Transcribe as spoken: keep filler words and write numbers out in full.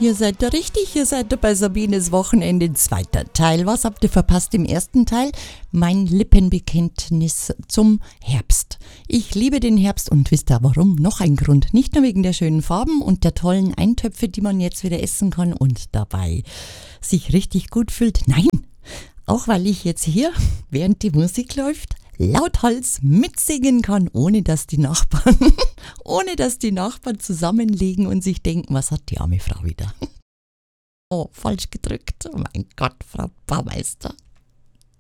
Ihr seid da richtig, ihr seid da bei Sabines Wochenende, zweiter Teil. Was habt ihr verpasst im ersten Teil? Mein Lippenbekenntnis zum Herbst. Ich liebe den Herbst und wisst ihr warum? Noch ein Grund. Nicht nur wegen der schönen Farben und der tollen Eintöpfe, die man jetzt wieder essen kann und dabei sich richtig gut fühlt. Nein, auch weil ich jetzt hier, während die Musik läuft, lauthals mitsingen kann, ohne dass die Nachbarn, ohne dass die Nachbarn zusammenliegen und sich denken, was hat die arme Frau wieder? Oh, falsch gedrückt. Oh mein Gott, Frau Baumeister.